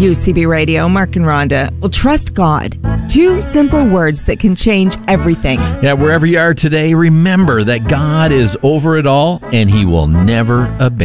UCB Radio, Mark and Rhonda. Well, trust God. 2 simple words that can change everything. Yeah, wherever you are today, remember that God is over it all and He will never abandon